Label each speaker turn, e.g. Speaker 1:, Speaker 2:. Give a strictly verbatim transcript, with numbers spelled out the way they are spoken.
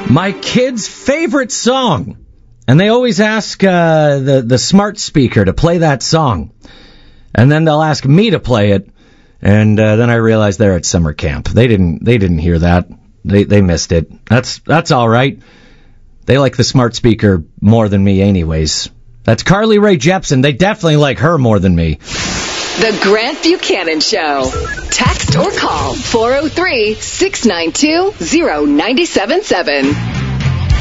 Speaker 1: My kids' favorite song. And they always ask uh, the, the smart speaker to play that song. And then they'll ask me to play it. And uh, then I realize they're at summer camp. They didn't they didn't hear that. They they missed it. That's that's all right. They like the smart speaker more than me anyways. That's Carly Rae Jepsen. They definitely like her more than me.
Speaker 2: The Grant Buchanan Show. Text or call four oh three, six nine two, oh nine seven seven.